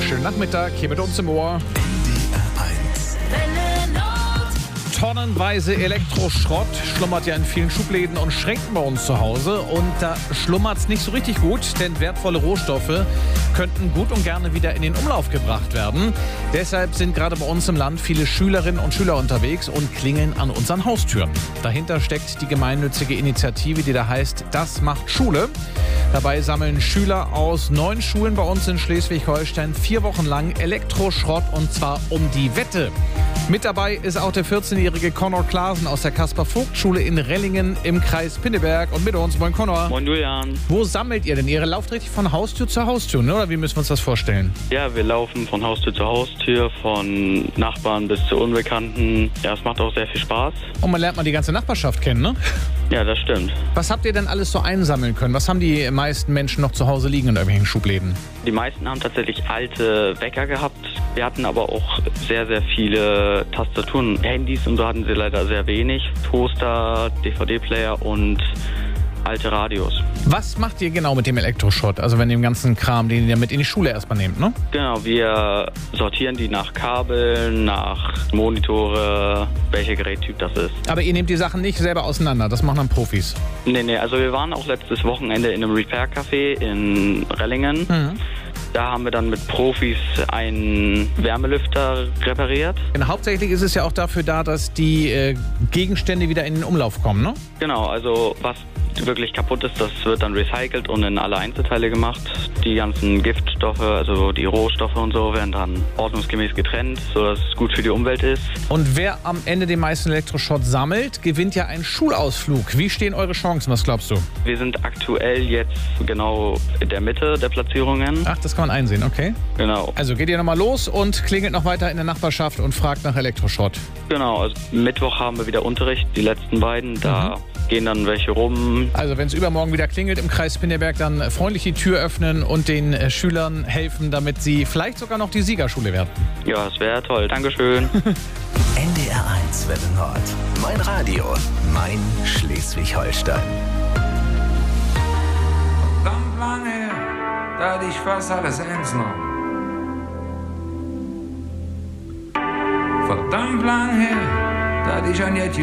Schönen Nachmittag, hier mit uns im Ohr. Tonnenweise Elektroschrott schlummert ja in vielen Schubläden und Schränken bei uns zu Hause. Und da schlummert es nicht so richtig gut, denn wertvolle Rohstoffe könnten gut und gerne wieder in den Umlauf gebracht werden. Deshalb sind gerade bei uns im Land viele Schülerinnen und Schüler unterwegs und klingeln an unseren Haustüren. Dahinter steckt die gemeinnützige Initiative, die da heißt Das macht Schule. Dabei sammeln Schüler aus 9 Schulen bei uns in Schleswig-Holstein 4 Wochen lang Elektroschrott, und zwar um die Wette. Mit dabei ist auch der 14-jährige Connor Klaasen aus der Kaspar-Vogt-Schule in Rellingen im Kreis Pinneberg. Und mit uns, moin Connor. Moin Julian. Wo sammelt ihr denn? Ihr lauft richtig von Haustür zu Haustür, ne? Oder wie müssen wir uns das vorstellen? Ja, wir laufen von Haustür zu Haustür, von Nachbarn bis zu Unbekannten. Ja, es macht auch sehr viel Spaß. Und man lernt mal die ganze Nachbarschaft kennen, ne? Ja, das stimmt. Was habt ihr denn alles so einsammeln können? Was haben die meisten Menschen noch zu Hause liegen in irgendwelchen Schubläden? Die meisten haben tatsächlich alte Wecker gehabt. Wir hatten aber auch sehr, sehr viele Tastaturen. Handys und so hatten sie leider sehr wenig. Toaster, DVD-Player und alte Radios. Was macht ihr genau mit dem Elektroschrott? Also wenn dem ganzen Kram, den ihr mit in die Schule erstmal nehmt, ne? Genau, wir sortieren die nach Kabeln, nach Monitore, welcher Gerättyp das ist. Aber ihr nehmt die Sachen nicht selber auseinander, das machen dann Profis. Nee, also wir waren auch letztes Wochenende in einem Repair-Café in Rellingen. Da haben wir dann mit Profis einen Wärmelüfter repariert. Und hauptsächlich ist es ja auch dafür da, dass die Gegenstände wieder in den Umlauf kommen, ne? Genau, also was wirklich kaputt ist, das wird dann recycelt und in alle Einzelteile gemacht. Die ganzen Giftstoffe, also die Rohstoffe und so, werden dann ordnungsgemäß getrennt, sodass es gut für die Umwelt ist. Und wer am Ende den meisten Elektroschrott sammelt, gewinnt ja einen Schulausflug. Wie stehen eure Chancen, was glaubst du? Wir sind aktuell jetzt genau in der Mitte der Platzierungen. Ach, das kann man einsehen, okay. Genau. Also geht ihr nochmal los und klingelt noch weiter in der Nachbarschaft und fragt nach Elektroschrott. Genau, also Mittwoch haben wir wieder Unterricht, die letzten beiden, da gehen dann welche rum. Also wenn es übermorgen wieder klingelt im Kreis Pinneberg, dann freundlich die Tür öffnen und den Schülern helfen, damit sie vielleicht sogar noch die Siegerschule werden. Ja, das wäre toll. Dankeschön. NDR 1 Welle Nord. Mein Radio. Mein Schleswig-Holstein. Verdammt lange her, da hatte ich fast alles eins noch. Verdammt lang her, da hatte ich ein Jätchen